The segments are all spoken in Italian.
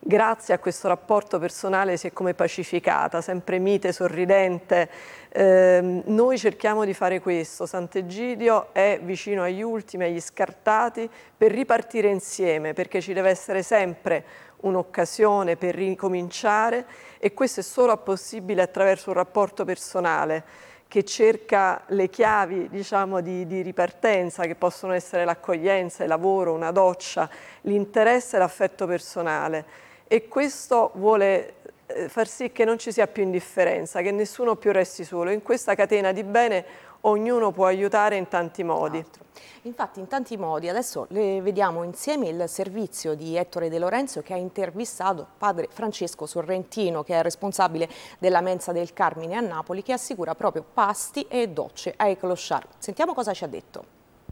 grazie a questo rapporto personale si è come pacificata, sempre mite, sorridente. Noi cerchiamo di fare questo. Sant'Egidio è vicino agli ultimi, agli scartati, per ripartire insieme, perché ci deve essere sempre un'occasione per ricominciare, e questo è solo possibile attraverso un rapporto personale che cerca le chiavi, diciamo, di ripartenza, che possono essere l'accoglienza, il lavoro, una doccia, l'interesse e l'affetto personale. E questo vuole far sì che non ci sia più indifferenza, che nessuno più resti solo. In questa catena di bene ognuno può aiutare in tanti modi. Infatti, in tanti modi. Adesso le vediamo insieme il servizio di Ettore De Lorenzo, che ha intervistato padre Francesco Sorrentino, che è responsabile della Mensa del Carmine a Napoli, che assicura proprio pasti e docce ai clochard. Sentiamo cosa ci ha detto.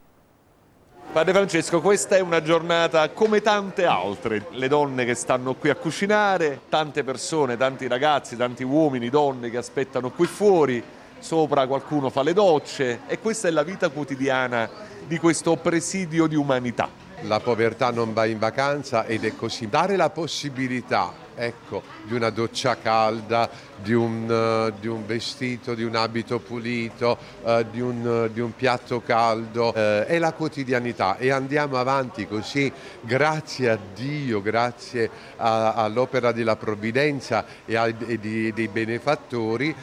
Padre Francesco, questa è una giornata come tante altre, le donne che stanno qui a cucinare, tante persone, tanti ragazzi, tanti uomini, donne che aspettano qui fuori, sopra qualcuno fa le docce, e questa è la vita quotidiana di questo presidio di umanità. La povertà non va in vacanza ed è così. Dare la possibilità, ecco, di una doccia calda, di un vestito, di un abito pulito, di un piatto caldo, è la quotidianità, e andiamo avanti così, grazie a Dio, grazie all'opera della provvidenza e dei benefattori,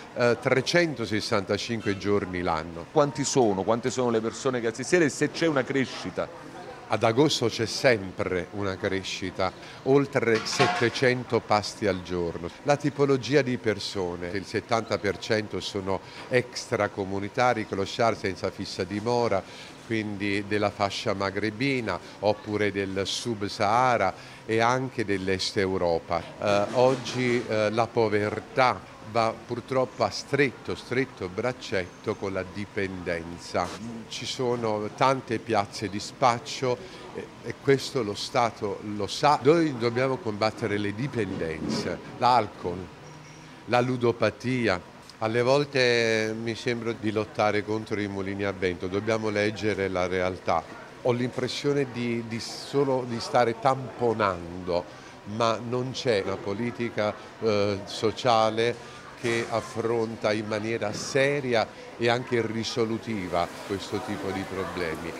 365 giorni l'anno. Quanti sono? Quante sono le persone che assistono, e se c'è una crescita? Ad agosto c'è sempre una crescita, oltre 700 pasti al giorno. La tipologia di persone, il 70% sono extracomunitari, clochard senza fissa dimora, quindi della fascia magrebina oppure del sub-Sahara e anche dell'Est Europa. Oggi la povertà va purtroppo a stretto braccetto con la dipendenza. Ci sono tante piazze di spaccio e questo lo Stato lo sa. Noi dobbiamo combattere le dipendenze, l'alcol, la ludopatia. Alle volte mi sembra di lottare contro i mulini a vento, dobbiamo leggere la realtà. Ho l'impressione solo di stare tamponando, ma non c'è una politica sociale che affronta in maniera seria e anche risolutiva questo tipo di problemi.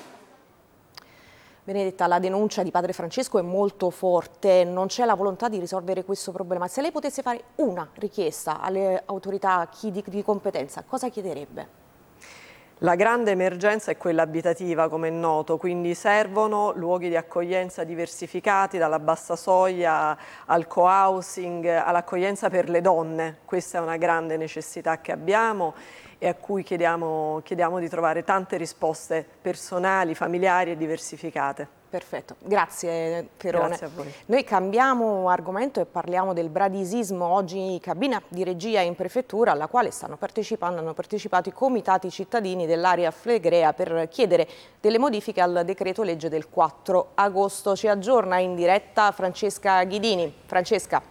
Benedetta, la denuncia di padre Francesco è molto forte, non c'è la volontà di risolvere questo problema. Se lei potesse fare una richiesta alle autorità di competenza, cosa chiederebbe? La grande emergenza è quella abitativa, come è noto, quindi servono luoghi di accoglienza diversificati, dalla bassa soglia al co-housing, all'accoglienza per le donne. Questa è una grande necessità che abbiamo e a cui chiediamo di trovare tante risposte personali, familiari e diversificate. Perfetto, grazie Perone. Grazie a voi. Noi cambiamo argomento e parliamo del bradisismo. Oggi cabina di regia in prefettura, alla quale hanno partecipato i comitati cittadini dell'area Flegrea per chiedere delle modifiche al decreto legge del 4 agosto. Ci aggiorna in diretta Francesca Ghidini. Francesca.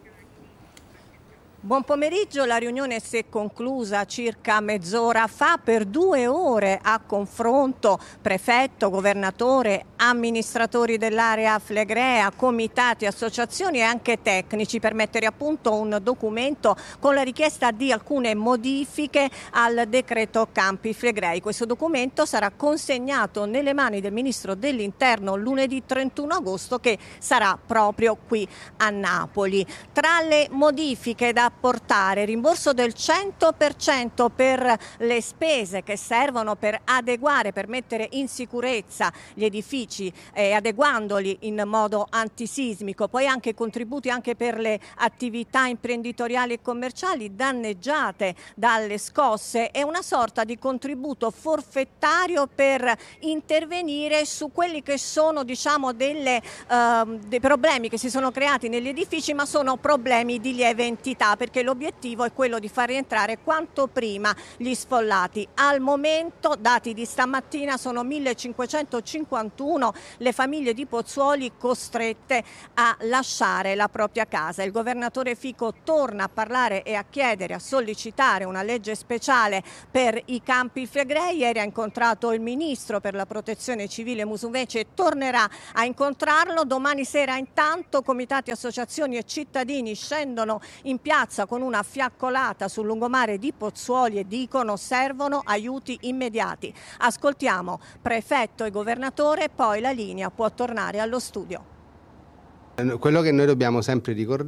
Buon pomeriggio, la riunione si è conclusa circa mezz'ora fa per 2 ore a confronto prefetto, governatore, amministratori dell'area Flegrea, comitati, associazioni e anche tecnici per mettere a punto un documento con la richiesta di alcune modifiche al decreto Campi Flegrei. Questo documento sarà consegnato nelle mani del Ministro dell'Interno lunedì 31 agosto che sarà proprio qui a Napoli. Tra le modifiche da apportare rimborso del 100% per le spese che servono per adeguare, per mettere in sicurezza gli edifici, adeguandoli in modo antisismico, poi anche contributi anche per le attività imprenditoriali e commerciali danneggiate dalle scosse e una sorta di contributo forfettario per intervenire su quelli che sono, diciamo, dei problemi che si sono creati negli edifici, ma sono problemi di lieve entità. perché l'obiettivo è quello di far rientrare quanto prima gli sfollati. Al momento, dati di stamattina, sono 1551 le famiglie di Pozzuoli costrette a lasciare la propria casa. Il governatore Fico torna a parlare e a chiedere, a sollecitare una legge speciale per i Campi Flegrei. Ieri ha incontrato il ministro per la protezione civile Musumeci e tornerà a incontrarlo. Domani sera intanto comitati, associazioni e cittadini scendono in piazza con una fiaccolata sul lungomare di Pozzuoli e dicono servono aiuti immediati. Ascoltiamo prefetto e governatore, poi la linea può tornare allo studio. Quello che noi dobbiamo sempre ricordare